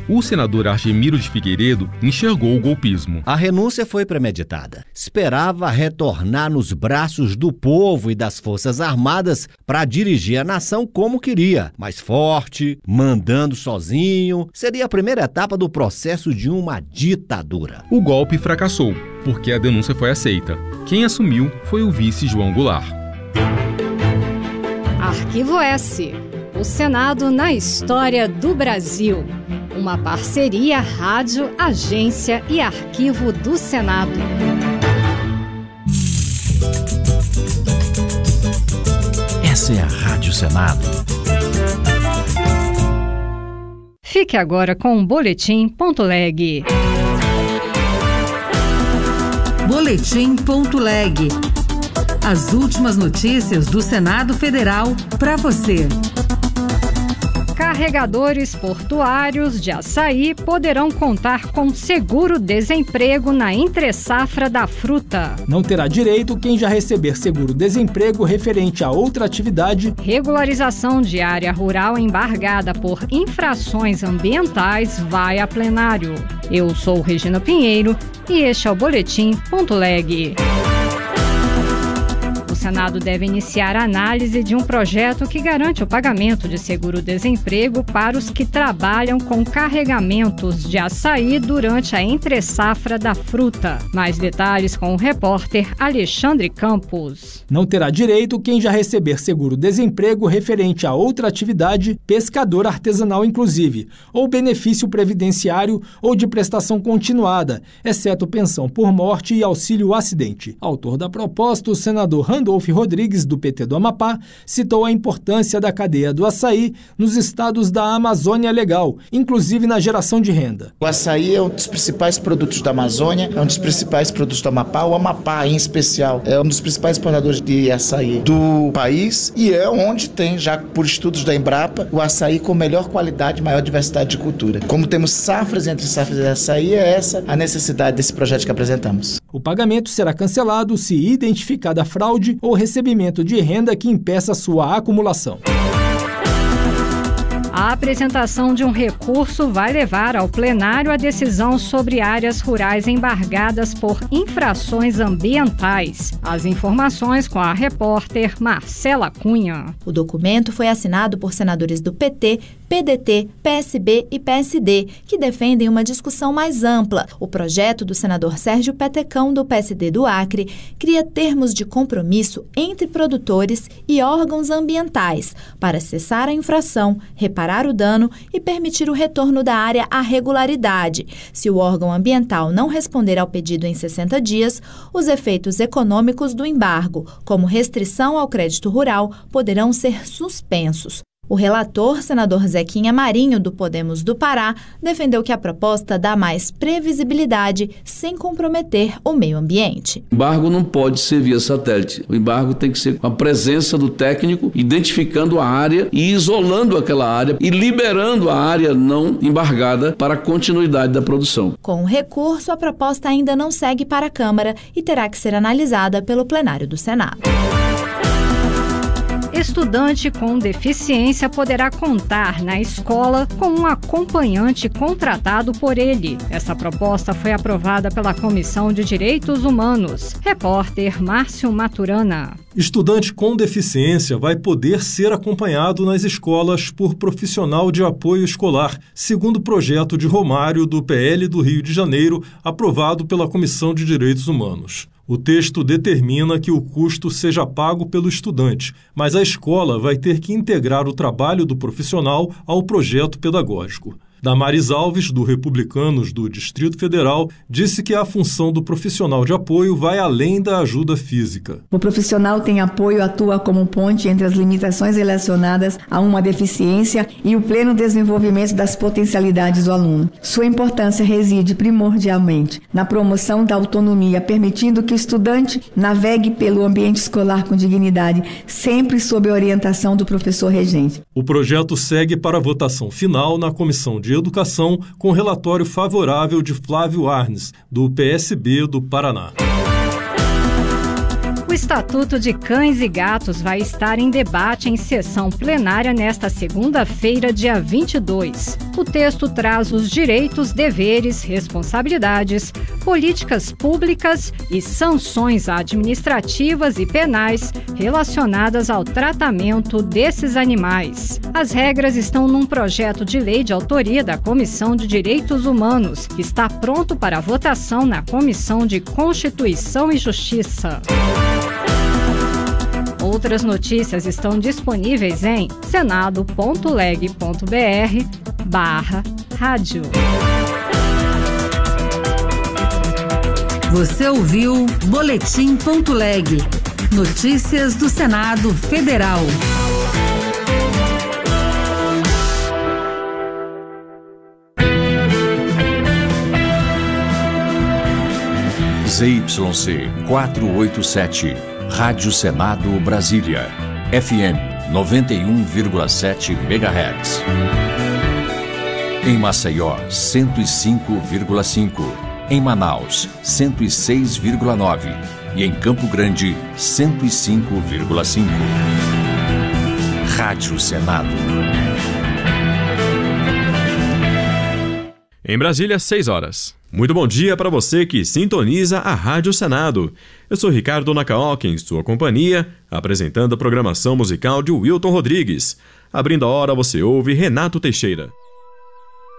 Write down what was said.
O senador Argemiro de Figueiredo enxergou o golpismo. A renúncia foi premeditada. Esperava retornar nos braços do povo e das Forças Armadas para dirigir a nação como queria, mais forte, mandando sozinho. Seria a primeira etapa do processo de uma ditadura. O golpe fracassou, porque a denúncia foi aceita. Quem assumiu foi o vice João Goulart. Arquivo S. O Senado na história do Brasil. Uma parceria Rádio, Agência e Arquivo do Senado. Essa é a Rádio Senado. Fique agora com o Boletim.leg. Boletim.leg. As últimas notícias do Senado Federal para você. Carregadores portuários de açaí poderão contar com seguro-desemprego na entre-safra da fruta. Não terá direito quem já receber seguro-desemprego referente a outra atividade. Regularização de área rural embargada por infrações ambientais vai a plenário. Eu sou Regina Pinheiro e este é o Boletim.leg. O Senado deve iniciar a análise de um projeto que garante o pagamento de seguro-desemprego para os que trabalham com carregamentos de açaí durante a entre-safra da fruta. Mais detalhes com o repórter Alexandre Campos. Não terá direito quem já receber seguro-desemprego referente a outra atividade, pescador artesanal inclusive, ou benefício previdenciário ou de prestação continuada, exceto pensão por morte e auxílio acidente. Autor da proposta, o senador Randolfo Rodrigues, do PT do Amapá, citou a importância da cadeia do açaí nos estados da Amazônia Legal, inclusive na geração de renda. O açaí é um dos principais produtos da Amazônia, é um dos principais produtos do Amapá. O Amapá, em especial, é um dos principais exportadores de açaí do país e é onde tem, já por estudos da Embrapa, o açaí com melhor qualidade e maior diversidade de cultura. Como temos safras entre safras de açaí, é essa a necessidade desse projeto que apresentamos. O pagamento será cancelado se identificada fraude ou recebimento de renda que impeça sua acumulação. A apresentação de um recurso vai levar ao plenário a decisão sobre áreas rurais embargadas por infrações ambientais. As informações com a repórter Marcela Cunha. O documento foi assinado por senadores do PT, PDT, PSB e PSD, que defendem uma discussão mais ampla. O projeto do senador Sérgio Petecão, do PSD do Acre, cria termos de compromisso entre produtores e órgãos ambientais para cessar a infração, reparar o dano e permitir o retorno da área à regularidade. Se o órgão ambiental não responder ao pedido em 60 dias, os efeitos econômicos do embargo, como restrição ao crédito rural, poderão ser suspensos. O relator, senador Zequinha Marinho, do Podemos do Pará, defendeu que a proposta dá mais previsibilidade sem comprometer o meio ambiente. O embargo não pode ser via satélite. O embargo tem que ser com a presença do técnico, identificando a área e isolando aquela área e liberando a área não embargada para a continuidade da produção. Com o recurso, a proposta ainda não segue para a Câmara e terá que ser analisada pelo plenário do Senado. Estudante com deficiência poderá contar na escola com um acompanhante contratado por ele. Essa proposta foi aprovada pela Comissão de Direitos Humanos. Repórter Márcio Maturana. Estudante com deficiência vai poder ser acompanhado nas escolas por profissional de apoio escolar, segundo o projeto de Romário do PL do Rio de Janeiro, aprovado pela Comissão de Direitos Humanos. O texto determina que o custo seja pago pelo estudante, mas a escola vai ter que integrar o trabalho do profissional ao projeto pedagógico. Damares Alves, do Republicanos do Distrito Federal, disse que a função do profissional de apoio vai além da ajuda física. O profissional tem apoio, atua como ponte entre as limitações relacionadas a uma deficiência e o pleno desenvolvimento das potencialidades do aluno. Sua importância reside primordialmente na promoção da autonomia, permitindo que o estudante navegue pelo ambiente escolar com dignidade, sempre sob a orientação do professor regente. O projeto segue para a votação final na Comissão de Educação, com relatório favorável de Flávio Arnes, do PSB do Paraná. O Estatuto de Cães e Gatos vai estar em debate em sessão plenária nesta segunda-feira, dia 22. O texto traz os direitos, deveres, responsabilidades, políticas públicas e sanções administrativas e penais relacionadas ao tratamento desses animais. As regras estão num projeto de lei de autoria da Comissão de Direitos Humanos, que está pronto para votação na Comissão de Constituição e Justiça. Outras notícias estão disponíveis em senado.leg.br/rádio. Você ouviu Boletim.leg. Notícias do Senado Federal. ZYC 487, Rádio Senado Brasília, FM 91,7 MHz. Em Maceió, 105,5. Em Manaus, 106,9. E em Campo Grande, 105,5. Rádio Senado. Em Brasília, 6 horas. Muito bom dia para você que sintoniza a Rádio Senado. Eu sou Ricardo Nakaoka, em sua companhia, apresentando a programação musical de Wilton Rodrigues. Abrindo a hora, você ouve Renato Teixeira.